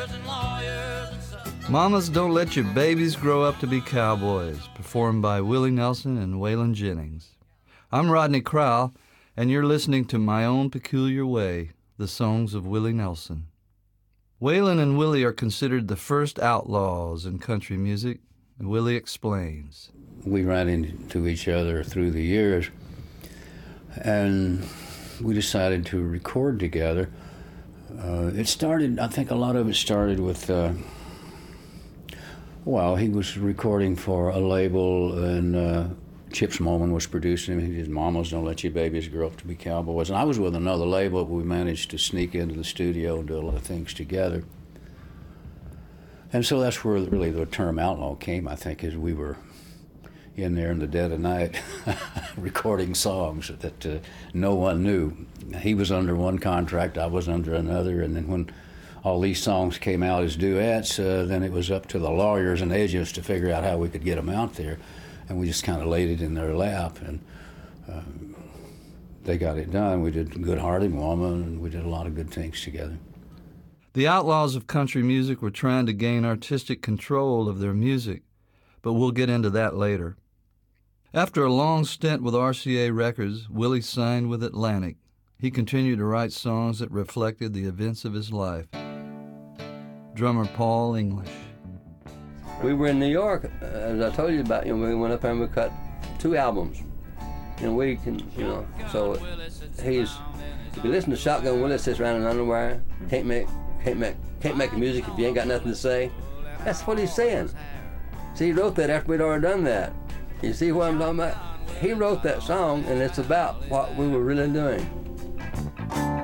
Mamas, Don't Let Your Babies Grow Up to Be Cowboys, performed by Willie Nelson and Waylon Jennings. I'm Rodney Crowell, and you're listening to My Own Peculiar Way, the songs of Willie Nelson. Waylon and Willie are considered the first outlaws in country music, and Willie explains. We ran into each other through the years, and we decided to record together. It started, I think a lot of it started with, he was recording for a label, and Chip Smallman was producing him. He did Mamas, Don't Let Your Babies Grow Up to Be Cowboys. And I was with another label, but we managed to sneak into the studio and do a lot of things together. And so that's where really the term outlaw came, I think, as we were in there in the dead of night recording songs that no one knew. He was under one contract, I was under another, and then when all these songs came out as duets, then it was up to the lawyers and agents to figure out how we could get them out there, and we just kind of laid it in their lap, and they got it done. We did Good Hearted Woman, and we did a lot of good things together. The outlaws of country music were trying to gain artistic control of their music, but we'll get into that later. After a long stint with RCA Records, Willie signed with Atlantic. He continued to write songs that reflected the events of his life. Drummer Paul English. We were in New York, as I told you about. We went up there and we cut 2 albums. And we can, so if you listen to Shotgun Willie sits around in underwear, can't make music if you ain't got nothing to say. That's what he's saying. See, he wrote that after we'd already done that. You see what I'm talking about? He wrote that song, and it's about what we were really doing.